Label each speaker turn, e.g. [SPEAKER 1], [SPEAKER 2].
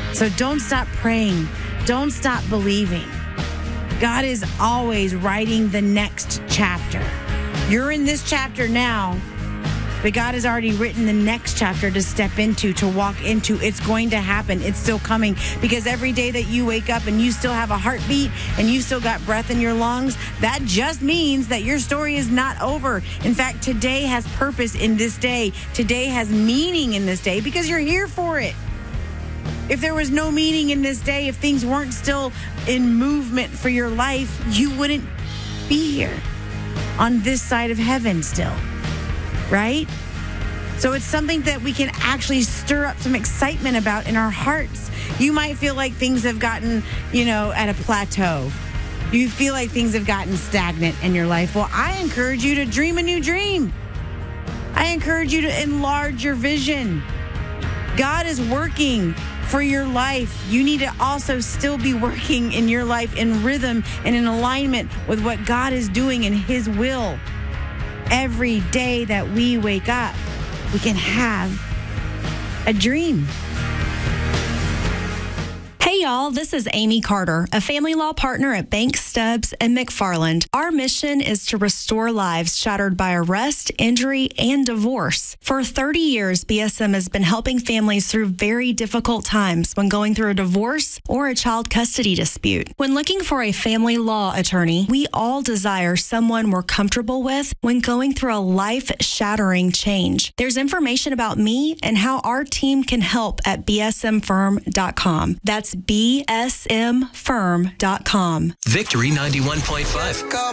[SPEAKER 1] So don't stop praying. Don't stop believing. God is always writing the next chapter. You're in this chapter now, but God has already written the next chapter to step into, to walk into. It's going to happen. It's still coming, because every day that you wake up and you still have a heartbeat and you still got breath in your lungs, that just means that your story is not over. In fact, today has purpose in this day. Today has meaning in this day because you're here for it. If there was no meaning in this day, if things weren't still in movement for your life, you wouldn't be here on this side of heaven still, right? So it's something that we can actually stir up some excitement about in our hearts. You might feel like things have gotten, at a plateau. You feel like things have gotten stagnant in your life. Well, I encourage you to dream a new dream. I encourage you to enlarge your vision. God is working for your life. You need to also still be working in your life in rhythm and in alignment with what God is doing in His will. Every day that we wake up, we can have a dream.
[SPEAKER 2] Hey y'all, this is Amy Carter, a family law partner at Bank, Stubbs & McFarland. Our mission is to restore lives shattered by arrest, injury, and divorce. For 30 years, BSM has been helping families through very difficult times when going through a divorce or a child custody dispute. When looking for a family law attorney, we all desire someone we're comfortable with when going through a life-shattering change. There's information about me and how our team can help at bsmfirm.com. That's bsmfirm.com.
[SPEAKER 3] Victory 91.5.